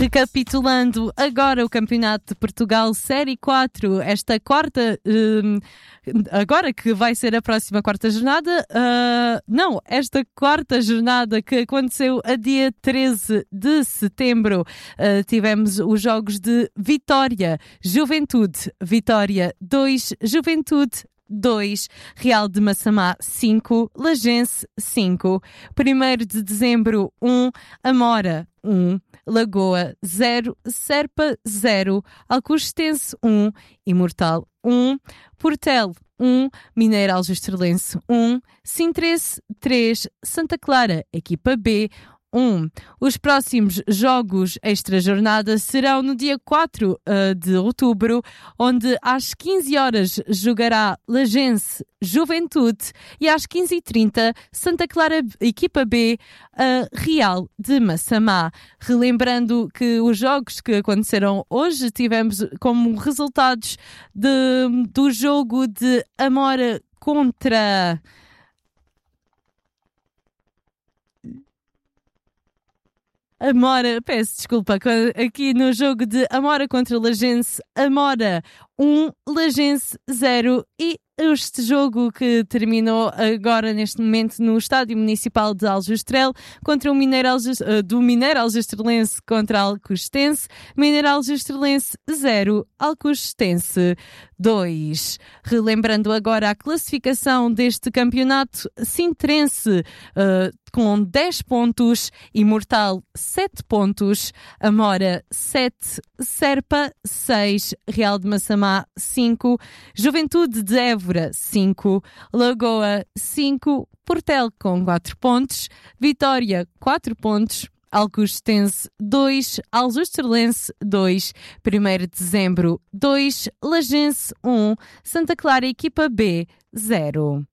Recapitulando agora o Campeonato de Portugal Série 4, esta quarta, agora que vai ser a próxima quarta jornada, esta quarta jornada que aconteceu a dia 13 de setembro, tivemos os jogos de Vitória, Juventude, Vitória 2, Juventude 2, Real de Massamá 5, Lagense 5, 1º de dezembro 1, Amora 1, Lagoa 0, Serpa 0, Alcochete 1, Imortal 1, Portel 1, Mineiro Aljustreleense 1, Sintresse 3, Santa Clara, equipa B 1. Os próximos jogos extra-jornada serão no dia 4 de outubro, onde às 15 horas jogará Lagense Juventude e às 15h30 Santa Clara, equipa B, Real de Massamá. Relembrando que os jogos que aconteceram hoje tivemos como resultados do jogo de Amora contra... Amora, peço desculpa, aqui no jogo de Amora contra Lagense, Amora 1, Lagense 0 e este jogo que terminou agora neste momento no Estádio Municipal de Aljustrel contra o do Mineiro Aljustrelense contra Alcochete, Mineiro Aljustrelense 0, Alcochete 2. Relembrando agora a classificação deste campeonato, Sintrense com 10 pontos, Imortal 7 pontos, Amora 7, Serpa 6, Real de Massamá 5, Juventude de Évora 5, Lagoa 5, Portel com 4 pontos, Vitória 4 pontos, Alcochete 2, Aljustreleense 2, 1º de dezembro 2, Lagense 1, Santa Clara equipa B 0.